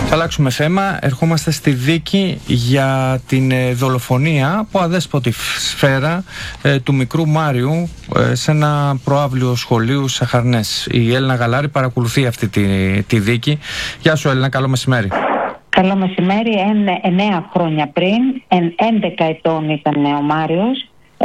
Θα αλλάξουμε θέμα. Ερχόμαστε στη δίκη για την δολοφονία από αδέσποτη σφαίρα του μικρού Μάριου σε ένα προαύλιο σχολείου σε Χαρνές. Η Έλληνα Γαλάρη παρακολουθεί αυτή τη δίκη. Γεια σου Έλληνα, καλό μεσημέρι. Καλό μεσημέρι. 9 χρόνια πριν, 11 ετών ήταν ο Μάριος.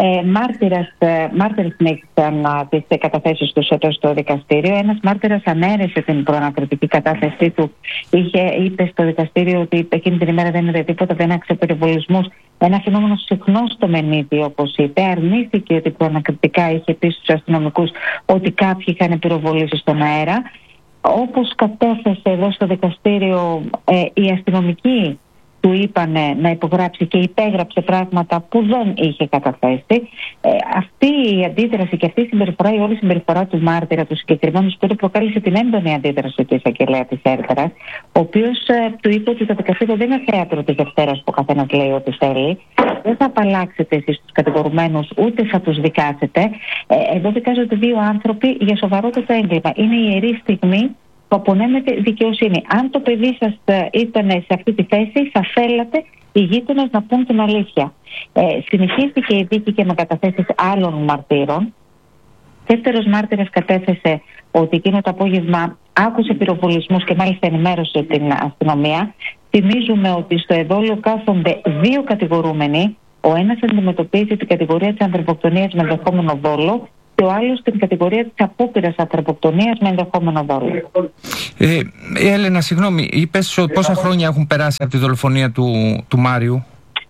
Μάρτυρες συνέχισαν τις καταθέσεις τους εδώ στο δικαστήριο. Ένας μάρτυρας ανέρεσε την προανακριτική κατάθεσή του. Είπε στο δικαστήριο ότι εκείνη την ημέρα δεν είδε τίποτα, δεν άξιζε πυροβολισμούς. Ένα φαινόμενο συχνό στο Μενίδη, όπως είπε. Αρνήθηκε ότι προανακριτικά είχε πει στους αστυνομικούς ότι κάποιοι είχαν πυροβολήσει στον αέρα. Όπως κατέθεσε εδώ στο δικαστήριο, οι αστυνομικοί του είπανε να υπογράψει και υπέγραψε πράγματα που δεν είχε καταθέσει. Αυτή η αντίδραση και αυτή η συμπεριφορά, η όλη συμπεριφορά του μάρτυρα, του συγκεκριμένου σπίτι, προκάλεσε την έντονη αντίδραση του εισαγγελέα της Έρτερας, ο οποίος του είπε ότι το δικαστήριο δεν είναι θέατρο της Δευτέρας που ο καθένας λέει ό,τι θέλει. Δεν θα απαλλάξετε εσείς τους κατηγορουμένους, ούτε θα τους δικάσετε. Εδώ δικάζονται δύο άνθρωποι για σοβαρότατο έγκλημα. Είναι η ιερή στιγμή που απονέμεται δικαιοσύνη. Αν το παιδί σας ήταν σε αυτή τη θέση, θα θέλατε οι γείτονες να πούν την αλήθεια. Συνεχίστηκε η δίκη και με καταθέσεις άλλων μαρτύρων. Δεύτερος μάρτυρας κατέθεσε ότι εκείνο το απόγευμα άκουσε πυροβολισμούς και μάλιστα ενημέρωσε την αστυνομία. Θυμίζουμε ότι στο εδόλιο κάθονται δύο κατηγορούμενοι. Ο ένας αντιμετωπίζει την κατηγορία της ανθρωποκτονίας με ενδεχόμενο δόλο και ο άλλος την κατηγορία της απόπειρας ανθρωποκτονίας με ενδεχόμενο δόλο. Έλενα, συγγνώμη, είπες πόσα χρόνια έχουν περάσει από τη δολοφονία του Μάριου?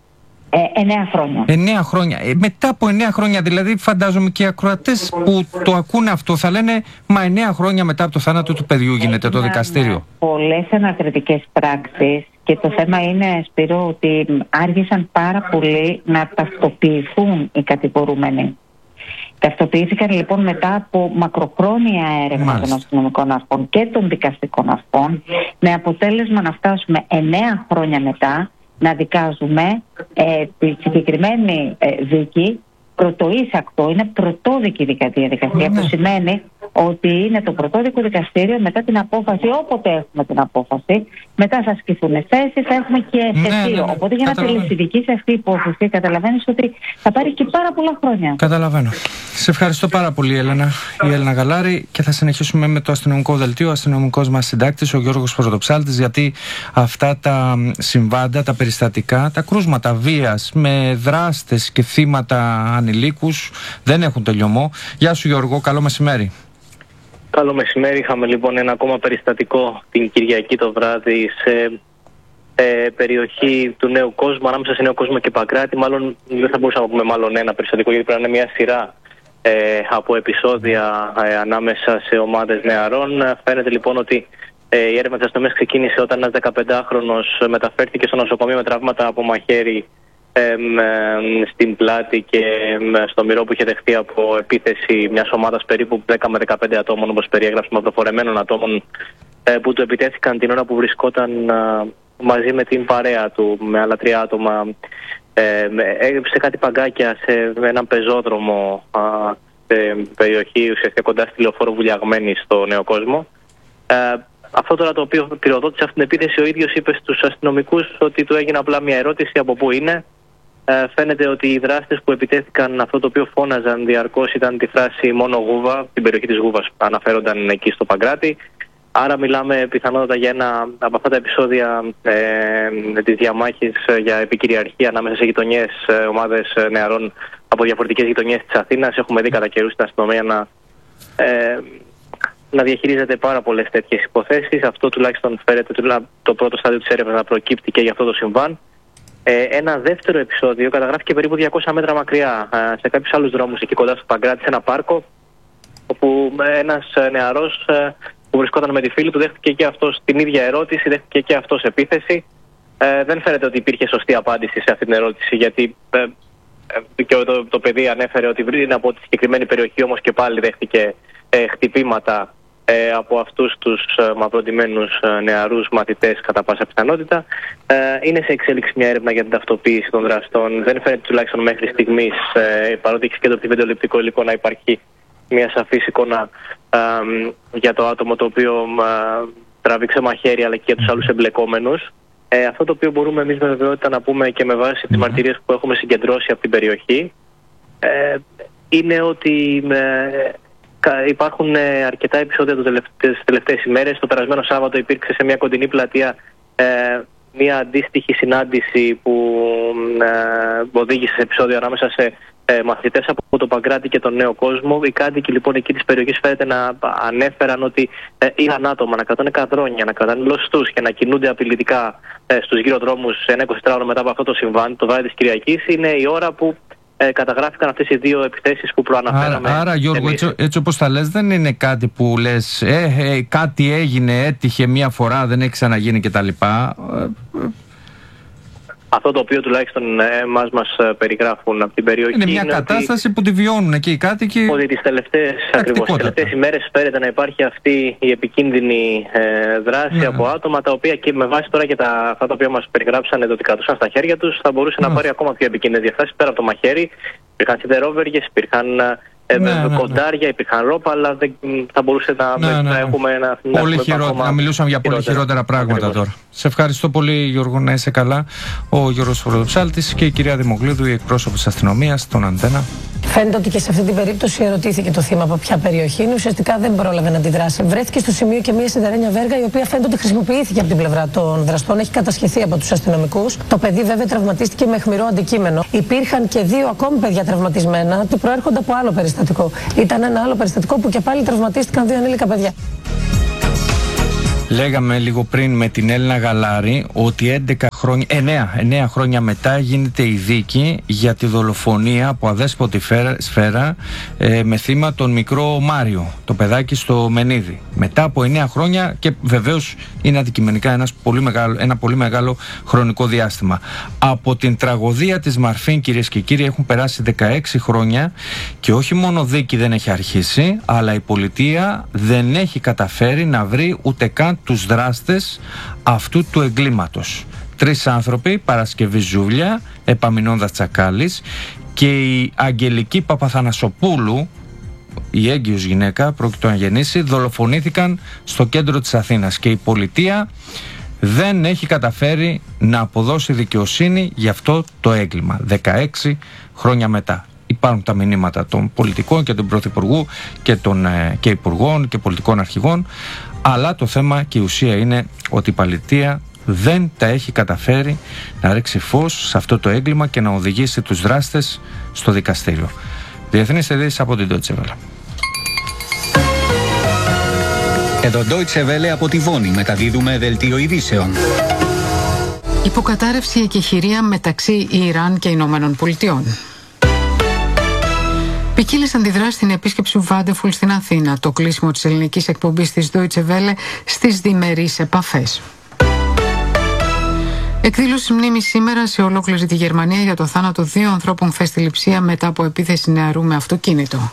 9 χρόνια. 9 χρόνια. Μετά από 9 χρόνια, δηλαδή, φαντάζομαι και οι ακροατές που το ακούνε αυτό θα λένε «Μα 9 χρόνια μετά από το θάνατο του παιδιού γίνεται το δικαστήριο». Πολλές ανακριτικές πράξεις και το θέμα είναι, Σπύρο, ότι άργησαν πάρα πολύ να ταυτοποιηθούν οι κατηγορούμενοι. Ταυτοποιήθηκαν λοιπόν μετά από μακροχρόνια έρευνα των αστυνομικών αρχών και των δικαστικών αρχών, με αποτέλεσμα να φτάσουμε 9 χρόνια μετά να δικάζουμε τη συγκεκριμένη δίκη πρωτοείσακτο. Είναι πρωτόδικη διαδικασία, που σημαίνει ότι είναι το πρωτόδικο δικαστήριο μετά την απόφαση, όποτε έχουμε την απόφαση, μετά θα ασκηθούν θέσεις, θα έχουμε και εφετείο. Οπότε για να τελεσιδική σε αυτή η υπόθεση, καταλαβαίνεις ότι θα πάρει και πάρα πολλά χρόνια. Καταλαβαίνω. Σε ευχαριστώ πάρα πολύ, Έλενα. Η Έλληνα Γαλάρη, και θα συνεχίσουμε με το αστυνομικό δελτίο. Ο αστυνομικός μας συντάκτης, ο Γιώργος Πρωτοψάλτης, γιατί αυτά τα συμβάντα, τα περιστατικά, τα κρούσματα βίας με δράστες και θύματα ανηλίκους δεν έχουν τελειωμό. Γεια σου Γιώργο, καλό μεσημέρι. Καλό μεσημέρι. Είχαμε λοιπόν ένα ακόμα περιστατικό την Κυριακή το βράδυ σε περιοχή του Νέου Κόσμου, ανάμεσα σε Νέο Κόσμο και Παγκράτη. Μάλλον δεν θα μπορούσαμε να πούμε μάλλον ένα περιστατικό, γιατί πρέπει να είναι μια σειρά από επεισόδια ανάμεσα σε ομάδες νεαρών. Φαίνεται λοιπόν ότι η έρευνα της αστυνομίας ξεκίνησε όταν ένας 15χρονος μεταφέρθηκε στο νοσοκομείο με τραύματα από μαχαίρι στην πλάτη και στο μυρό που είχε δεχτεί από επίθεση μιας ομάδας περίπου 10 με 15 ατόμων, όπως περιέγραψε, προφορεμένων ατόμων που του επιτέθηκαν την ώρα που βρισκόταν μαζί με την παρέα του, με άλλα 3 άτομα, σε κάτι παγκάκια σε έναν πεζόδρομο σε περιοχή ουσιαστικά κοντά στη Λεωφόρο Βουλιαγμένη στο Νέο Κόσμο. Αυτό τώρα το οποίο πυροδότησε αυτή την επίθεση, ο ίδιος είπε στους αστυνομικούς ότι του έγινε απλά μια ερώτηση από πού είναι. Φαίνεται ότι οι δράστες που επιτέθηκαν, αυτό το οποίο φώναζαν διαρκώς ήταν τη φράση «μόνο Γούβα», την περιοχή της Γούβας αναφέρονταν εκεί στο Παγκράτη. Άρα μιλάμε πιθανότατα για ένα από αυτά τα επεισόδια της διαμάχης για επικυριαρχία ανάμεσα σε γειτονιές, ομάδες νεαρών από διαφορετικές γειτονιές της Αθήνας. Έχουμε δει κατά καιρούς την αστυνομία να διαχειρίζεται πάρα πολλές τέτοιες υποθέσεις. Αυτό τουλάχιστον φέρεται το πρώτο στάδιο της έρευνας να προκύπτει και για αυτό το συμβάν. Ένα δεύτερο επεισόδιο καταγράφηκε περίπου 200 μέτρα μακριά, σε κάποιους άλλους δρόμους εκεί κοντά στο Παγκράτη, σε ένα πάρκο, όπου ένας νεαρός που βρισκόταν με τη φίλη του δέχτηκε και αυτός την ίδια ερώτηση, δέχτηκε και αυτός επίθεση. Δεν φαίνεται ότι υπήρχε σωστή απάντηση σε αυτή την ερώτηση, γιατί και το παιδί ανέφερε ότι είναι από τη συγκεκριμένη περιοχή, όμως και πάλι δέχτηκε χτυπήματα από αυτούς τους μαυροντημένους νεαρούς μαθητές κατά πάσα πιθανότητα. Είναι σε εξέλιξη μια έρευνα για την ταυτοποίηση των δραστών. Δεν φαίνεται τουλάχιστον μέχρι στιγμής, παρότι έχει συγκεντρωθεί βιντεοληπτικό υλικό, να υπάρχει μια σαφής εικόνα για το άτομο το οποίο τράβηξε μαχαίρι, αλλά και για τους άλλους εμπλεκόμενους. Αυτό το οποίο μπορούμε εμείς με βεβαιότητα να πούμε και με βάση τις μαρτυρίες που έχουμε συγκεντρώσει από την περιοχή είναι ότι υπάρχουν αρκετά επεισόδια τις τελευταίες ημέρες. Το περασμένο Σάββατο υπήρξε σε μια κοντινή πλατεία μια αντίστοιχη συνάντηση που οδήγησε σε επεισόδιο ανάμεσα σε μαθητές από το Παγκράτη και τον Νέο Κόσμο. Οι κάτοικοι λοιπόν εκεί της περιοχής φαίνεται να ανέφεραν ότι είχαν άτομα να κρατάνε καδρόνια, να κρατάνε λωστούς και να κινούνται απειλητικά στους γύρω δρόμους ένα 24ωρο μετά από αυτό το συμβάν, το βράδυ της Κυριακής. Είναι η ώρα που καταγράφηκαν αυτές οι δύο επιθέσεις που προαναφέραμε. Άρα Γιώργο, έτσι όπως τα λες, δεν είναι κάτι που λες κάτι έγινε, έτυχε μία φορά, δεν έχει ξαναγίνει κτλ. Αυτό το οποίο τουλάχιστον μας περιγράφουν από την περιοχή είναι μια κατάσταση που τη βιώνουν εκεί οι κάτοικοι. Ότι τις τελευταίες ημέρες φέρεται να υπάρχει αυτή η επικίνδυνη δράση από άτομα τα οποία και με βάση τώρα και αυτά τα οποία μας περιγράψανε ότι κρατούσαν στα χέρια τους θα μπορούσε να πάρει ακόμα πιο επικίνδυνες διαστάσεις πέρα από το μαχαίρι. Υπήρχαν σιδερόβεργες, υπήρχαν κοντάρια, υπήρχαν ρόπα, αλλά δεν θα μπορούσε να έχουμε να μιλούσαμε για πολύ χειρότερα πράγματα τώρα. Σε ευχαριστώ πολύ, Γιώργο, να είσαι καλά. Ο Γιώργος Πρωτοψάλτης και η κυρία Δημοκλήδου, η εκπρόσωπος της αστυνομίας, στον Αντένα. Φαίνεται ότι και σε αυτή την περίπτωση ερωτήθηκε το θύμα από ποια περιοχή είναι. Ουσιαστικά δεν πρόλαβε να αντιδράσει. Βρέθηκε στο σημείο και μια σιδερένια βέργα, η οποία φαίνεται ότι χρησιμοποιήθηκε από την πλευρά των δραστών. Έχει κατασχεθεί από τους αστυνομικούς. Το παιδί βέβαια τραυματίστηκε με αιχμηρό αντικείμενο. Υπήρχαν και 2 ακόμη παιδιά τραυματισμένα που προέρχονται από άλλο περιστατικό. Ήταν ένα άλλο περιστατικό που και πάλι τραυματίστηκαν 2 ανήλικα παιδιά. Λέγαμε λίγο πριν με την Έλληνα Γαλάρη ότι 9 χρόνια μετά γίνεται η δίκη για τη δολοφονία από αδέσποτη σφαίρα με θύμα τον μικρό Μάριο, το παιδάκι στο Μενίδη. Μετά από 9 χρόνια και βεβαίως είναι αντικειμενικά ένα πολύ μεγάλο χρονικό διάστημα. Από την τραγωδία της Μαρφίν, κυρίες και κύριοι, έχουν περάσει 16 χρόνια και όχι μόνο δίκη δεν έχει αρχίσει, αλλά η πολιτεία δεν έχει καταφέρει να βρει ούτε καν τους δράστες αυτού του εγκλήματος. 3 άνθρωποι, Παρασκευή Ζούβλια, Επαμεινώνδας Τσακάλης και η Αγγελική Παπαθανασοπούλου, η έγκυος γυναίκα, πρόκειται να γεννήσει, δολοφονήθηκαν στο κέντρο της Αθήνας και η πολιτεία δεν έχει καταφέρει να αποδώσει δικαιοσύνη για αυτό το έγκλημα 16 χρόνια μετά. Υπάρχουν τα μηνύματα των πολιτικών και του Πρωθυπουργού και υπουργών και πολιτικών αρχηγών, αλλά το θέμα και η ουσία είναι ότι η πολιτεία δεν τα έχει καταφέρει να ρίξει φως σε αυτό το έγκλημα και να οδηγήσει τους δράστες στο δικαστήριο. Διεθνείς ειδήσεις από την Deutsche Welle. Εδώ Deutsche Welle από τη Βόνη, μεταδίδουμε δελτίο ειδήσεων. Υποκατάρρευση εκεχηρία μεταξύ Ιράν και Ηνωμένων Πολιτειών. Ποικίλες αντιδράσεις στην επίσκεψη του Βάντεφουλ στην Αθήνα, το κλείσιμο της ελληνικής εκπομπής της Deutsche Welle στις διμερείς επαφές. Εκδήλωση μνήμης σήμερα σε ολόκληρη τη Γερμανία για το θάνατο 2 ανθρώπων χθες στη Λειψία μετά από επίθεση νεαρού με αυτοκίνητο.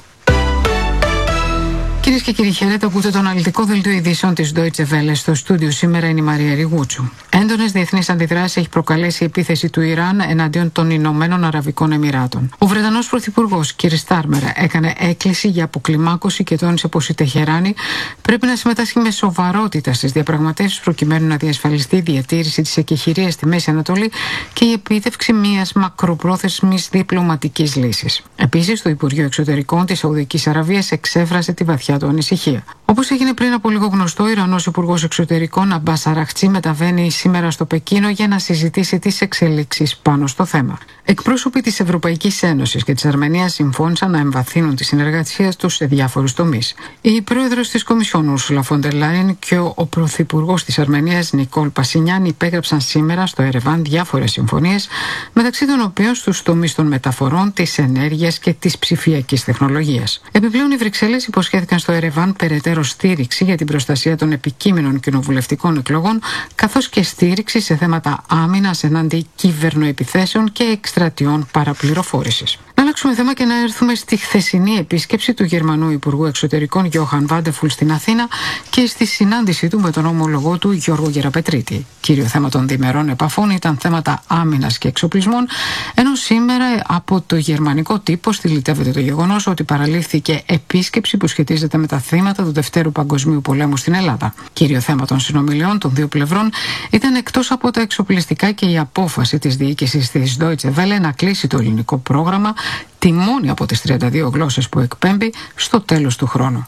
Κυρίες και κύριοι, χαίρετε. Ακούτε το αναλυτικό δελτίο ειδήσεων της Deutsche Welle. Στο στούντιο σήμερα είναι η Μαρία Ριγούτσου. Έντονες διεθνείς αντιδράσεις έχει προκαλέσει η επίθεση του Ιράν εναντίον των Ηνωμένων Αραβικών Εμιράτων. Ο Βρετανός Πρωθυπουργός κ. Στάρμερ έκανε έκκληση για αποκλιμάκωση και τόνισε πως η Τεχεράνη πρέπει να συμμετάσχει με σοβαρότητα στις διαπραγματεύσεις προκειμένου να διασφαλιστεί η διατήρηση της εκεχηρίας στη Μέση Ανατολή και η επίτευξη μιας μακροπρόθεσμης διπλωματικής λύσης. Επίσης, το Υπουργείο Εξωτερικών της Σαουδικής Αραβίας εξέφρασε τη βαθιά του ανησυχία. Όπως έγινε πριν από λίγο γνωστό, ο Ιρανός Υπουργός Εξωτερικών Αμπάς Αραχτσί μεταβαίνει σήμερα στο Πεκίνο για να συζητήσει τις εξελίξεις πάνω στο θέμα. Εκπρόσωποι της Ευρωπαϊκής Ένωσης και της Αρμενίας συμφώνησαν να εμβαθύνουν τη συνεργασία τους σε διάφορους τομείς. Η πρόεδρος της Κομισιόν Ούρσουλα φον ντερ Λάιεν και ο πρωθυπουργός της Αρμενίας Νικόλ Πασινιάν υπέγραψαν σήμερα στο Ερεβάν διάφορες συμφωνίες, μεταξύ των οποίων στους τομείς των μεταφορών, της ενέργειας και της ψηφιακής τεχνολογίας. Επιπλέον, οι Βρυξέλλες υποσχέθηκαν στο Ερεβάν περαιτέρω στήριξη για την προστασία των επικείμενων κοινοβουλευτικών εκλογών, καθώς και στήριξη σε θέματα άμυνας εναντί κυβερνοεπιθέσεων και εκστρατιών παραπληροφόρησης. Να αλλάξουμε αλλάξουμε θέμα και να έρθουμε στη χθεσινή επίσκεψη του Γερμανού Υπουργού Εξωτερικών Γιόχαν Βάντεφουλ στην Αθήνα και στη συνάντησή του με τον ομολογό του Γιώργο Γεραπετρίτη. Κύριο θέμα των διμερών επαφών ήταν θέματα άμυνας και εξοπλισμών, ενώ σήμερα από το γερμανικό τύπο στυλιτεύεται το γεγονός ότι παραλήφθηκε επίσκεψη που σχετίζεται με τα θύματα του Δευτέρου Παγκοσμίου Πολέμου στην Ελλάδα. Κύριο θέμα των συνομιλιών των δύο πλευρών ήταν, εκτός από τα εξοπλιστικά, και η απόφαση της διοίκησης της Deutsche Welle να κλείσει το ελληνικό πρόγραμμα, τη μόνη από τις 32 γλώσσες που εκπέμπει, στο τέλος του χρόνου.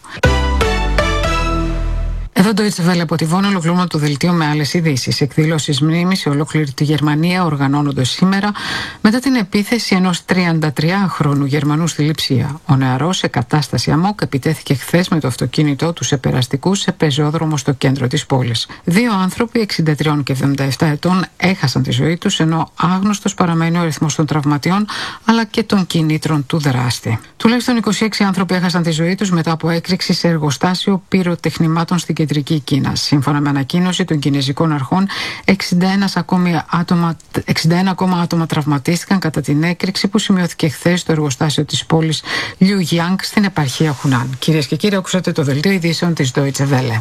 Εδώ το Deutsche Welle από τη Βόνη ολοκληρώνω το δελτίο με άλλες ειδήσεις. Εκδηλώσεις μνήμης σε ολόκληρη τη Γερμανία οργανώνονται σήμερα μετά την επίθεση ενός 33χρονου Γερμανού στη Λειψία. Ο νεαρός, σε κατάσταση αμόκ, επιτέθηκε χθες με το αυτοκίνητό του σε περαστικούς σε πεζόδρομο στο κέντρο της πόλης. Δύο άνθρωποι 63 και 77 ετών έχασαν τη ζωή τους, ενώ άγνωστος παραμένει ο αριθμός των τραυματιών αλλά και των κινήτρων του δράστη. Τουλάχιστον 26 άνθρωποι έχασαν τη ζωή τους μετά από έκρηξη σε εργοστάσιο πυροτεχνημάτων στην κεντρική Κίνα. Σύμφωνα με ανακοίνωση των κινεζικών αρχών, 61 ακόμα άτομα τραυματίστηκαν κατά την έκρηξη που σημειώθηκε χθες στο εργοστάσιο της πόλης Liuyang στην επαρχία Χουνάν. Κυρίες και κύριοι, ακούσατε το δελτίο ειδήσεων της Deutsche Welle.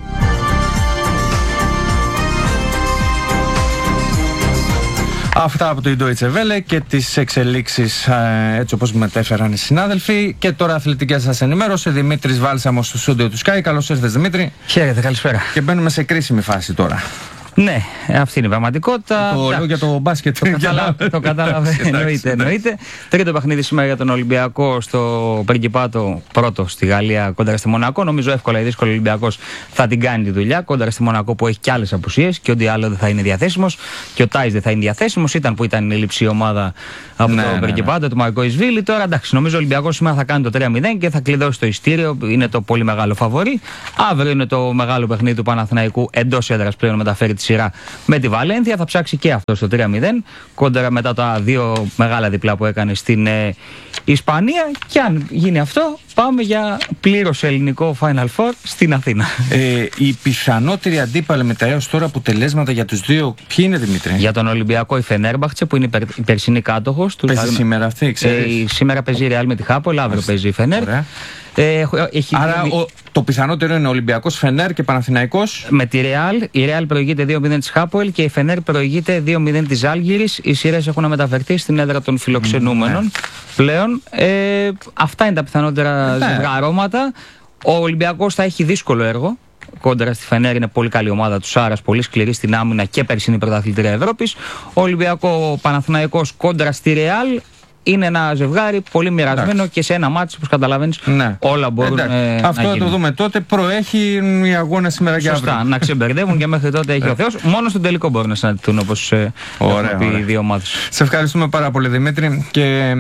Αυτά από το Deutsche Welle και τις εξελίξεις έτσι όπως μετέφεραν οι συνάδελφοι. Και τώρα αθλητική σας ενημέρωση. Δημήτρης Βάλσαμος στο στούντιο του Sky. Καλώς ήρθες, Δημήτρη. Χαίρετε, καλησπέρα. Και μπαίνουμε σε κρίσιμη φάση τώρα. Ναι, αυτή είναι η πραγματικότητα. Το λέω για το μπάσκετ. Το κατάλαβε. Εννοείται. Τρίτο παιχνίδι σήμερα για τον Ολυμπιακό στο Πριγκιπάτο. Πρώτο στη Γαλλία κόντρα στη Μονακό. Νομίζω εύκολα ή δύσκολα ο Ολυμπιακός θα την κάνει τη δουλειά. Κόντρα στη Μονακό που έχει και άλλες απουσίες και ό,τι άλλο δεν θα είναι διαθέσιμος. Και ο Τάις δεν θα είναι διαθέσιμος. Ήταν που ήταν η λειψή ομάδα από το Πριγκιπάτο του Μαρκό Ισβίλη. Τώρα εντάξει, νομίζω ο Ολυμπιακός σήμερα θα κάνει το 3-0 και θα κλειδώσει το ειστήριο. Είναι το πολύ μεγάλο φαβορί. Αύριο είναι το μεγάλο παιχνίδι του Παναθηναϊκού εντός έδρας πλέον, μεταφέρει τη σειρά με τη Βαλένθια. Θα ψάξει και αυτό στο 3-0 κόντρα μετά τα δύο μεγάλα διπλά που έκανε στην Ισπανία. Και αν γίνει αυτό, πάμε για πλήρως ελληνικό Final Four στην Αθήνα. Οι πιθανότεροι αντίπαλοι με τα έως τώρα αποτελέσματα για τους δύο, ποιοι είναι, Δημήτρη? Για τον Ολυμπιακό η Φενέρμπαχτσε που είναι η περσινή κάτοχος. Παίζει σήμερα αυτή, ξέρεις? Σήμερα παίζει η Ρεάλ με τη Χάπολ, αύριο παίζει η Φενέρ. Άρα το πιθανότερο είναι Ολυμπιακός, Φενέρ και Παναθηναϊκός. Με τη Ρεάλ, η Ρεάλ προηγείται 2-0 της Χάπολ και η Φενέρ προηγείται 2-0 της Ζάλγκιρης. Οι σειρές έχουν μεταφερθεί στην έδρα των φιλοξενούμενων πλέον. Αυτά είναι τα πιθανότερα ζευγαρώματα. Ο Ολυμπιακός θα έχει δύσκολο έργο. Κόντρα στη Φενέρ, είναι πολύ καλή ομάδα του Σάρας, πολύ σκληρή στην άμυνα και περσινή πρωταθλήτρια Ευρώπης. Ο Ολυμπιακό Παναθηναϊκός κόντρα στη Ρεάλ είναι ένα ζευγάρι πολύ μοιρασμένο και σε ένα μάτι, όπως καταλαβαίνεις, όλα μπορούν να γίνουν. Αυτό θα το δούμε τότε. Προέχει οι αγώνες σήμερα και αύριο. Σωστά, να ξεμπερδεύουν και μέχρι τότε έχει ο Θεός. Μόνο στον τελικό μπορούν να συναντηθούν, όπως έχουν πει οι δύο ομάδες. Σε ευχαριστούμε πάρα πολύ, Δημήτρη. Και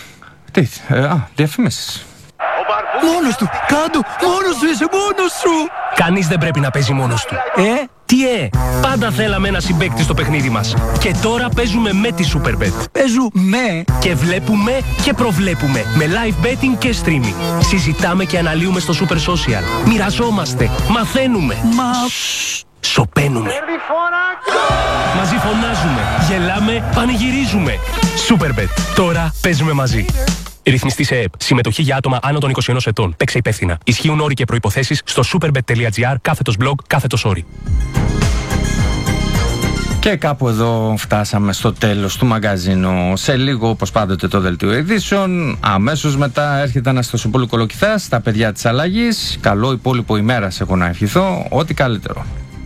διαφήμισεις. Μόνος του, κάτω, μόνος σου, είσαι μόνος σου. Κανείς δεν πρέπει να παίζει μόνος του. Τι πάντα θέλαμε ένα συμπαίκτη στο παιχνίδι μας. Και τώρα παίζουμε με τη Superbet. Παίζουμε και βλέπουμε και προβλέπουμε με live betting και streaming. Συζητάμε και αναλύουμε στο Super Social. Μοιραζόμαστε, μαθαίνουμε. Σοπαίνουμε. Μαζί φωνάζουμε, γελάμε, πανηγυρίζουμε. Superbet. Τώρα παίζουμε μαζί. Ρυθμιστή σε ΕΕΠ. Συμμετοχή για άτομα άνω των 21 ετών. Παίξε υπεύθυνα. Ισχύουν όροι και προϋποθέσεις στο superbet.gr/blog/όροι. Και κάπου εδώ φτάσαμε στο τέλος του μαγκαζίνου. Σε λίγο, όπως πάντοτε, το δελτίο ειδήσεων. Αμέσως μετά έρχεται Αναστασοπούλου Κολοκυθάς, τα παιδιά της αλλαγής. Καλό υπόλοιπο ημέρας έχω να ευχηθώ. Ό,τι καλύτερο.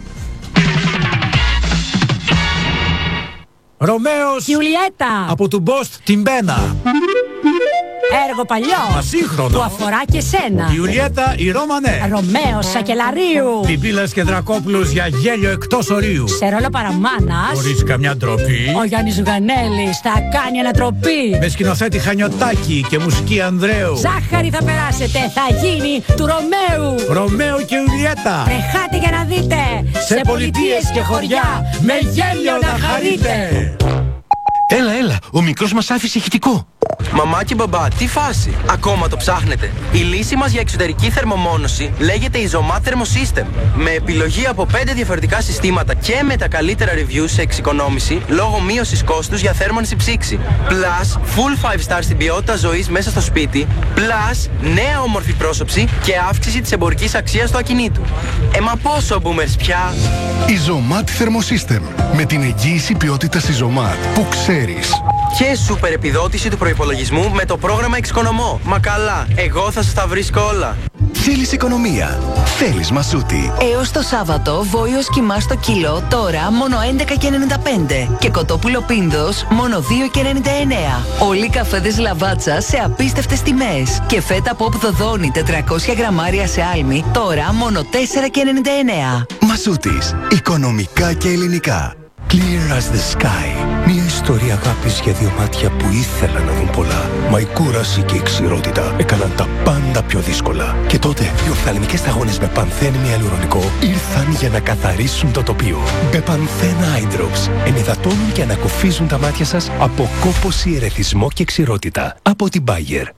Ρωμαίος Γιουλιέτα από του Μπόστ την Μπένα. Έργο παλιό ασύγχρονο που αφορά και σένα. Γιουλιέτα η Ρώμανέ. Ρωμαίος Σακελαρίου. Πιπίλας και Δρακόπουλος για γέλιο εκτός ορίου. Σε ρόλο παραμάνας, χωρίς καμιά ντροπή, ο Γιάννης Ζουγανέλης θα κάνει ανατροπή. Με σκηνοθέτη Χανιωτάκη και μουσική Ανδρέου. Ζάχαρη θα περάσετε, θα γίνει του Ρωμαίου. Ρωμαίο και Ιουλιέτα. Τρεχάτε για να δείτε. Σε πολιτείες και χωριά με γέλιο να χαρείτε. Έλα, ο μικρός μας άφησε ηχητικό. Μαμά και μπαμπά, τι φάση? Ακόμα το ψάχνετε? Η λύση μας για εξωτερική θερμομόνωση λέγεται Isomat Thermosystem. Με επιλογή από 5 διαφορετικά συστήματα και με τα καλύτερα reviews σε εξοικονόμηση λόγω μείωσης κόστους για θέρμανση ψήξη. Plus, full 5 stars στην ποιότητα ζωής μέσα στο σπίτι. Plus, νέα όμορφη πρόσωψη και αύξηση της εμπορικής αξίας του ακινήτου. Μα πόσο boomers πια? Isomat Thermosystem. Με την εγγύηση ποιότητας Isomat που ξέρεις. Και σούπερ επιδότηση του προϋπολογισμού με το πρόγραμμα Εξοικονομώ. Μα καλά, εγώ θα σας τα βρίσκω όλα. Θέλεις οικονομία? Θέλεις Μασούτη. Έως το Σάββατο, βόηος κιμά στο κιλό τώρα μόνο 11,95 και κοτόπουλο πίνδος μόνο 2,99. Όλοι οι καφέδες Λαβάτσα σε απίστευτες τιμές. Και φέτα Pop Δοδόνη 400 γραμμάρια σε άλμη τώρα μόνο 4,99. Μασούτης. Οικονομικά και ελληνικά. Clear as the sky. Μια ιστορία αγάπης για δύο μάτια που ήθελαν να δουν πολλά. Μα η κούραση και η ξηρότητα έκαναν τα πάντα πιο δύσκολα. Και τότε οι οφθαλμικές σταγόνες με πανθένη αλουρονικό ήρθαν για να καθαρίσουν το τοπίο. Μπεπανθέν Eye Drops ενυδατώνουν και ανακοφίζουν τα μάτια σας από κόπωση, ερεθισμό και ξηρότητα. Από την Bayer.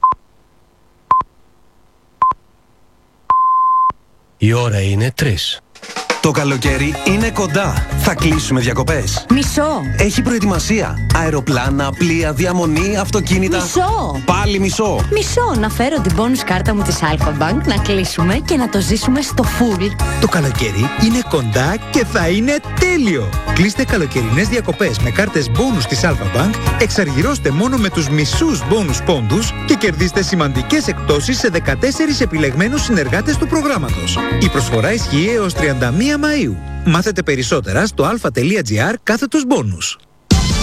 Η ώρα είναι 3. Το καλοκαίρι είναι κοντά. Θα κλείσουμε διακοπές. Μισό. Έχει προετοιμασία. Αεροπλάνα, πλοία, διαμονή, αυτοκίνητα. Μισό. Πάλι μισό. Μισό. Να φέρω την bonus κάρτα μου της Alpha Bank, να κλείσουμε και να το ζήσουμε στο full. Το καλοκαίρι είναι κοντά και θα είναι τέλειο. Κλείστε καλοκαιρινές διακοπές με κάρτες bonus της Alpha Bank, εξαργυρώστε μόνο με τους μισούς bonus πόντους και κερδίστε σημαντικές εκπτώσεις σε 14 επιλεγμένους συνεργάτες του προγράμματος. Η προσφορά ισχύει έως 31 Μαΐου. Μάθετε περισσότερα στο alpha.gr/bonus.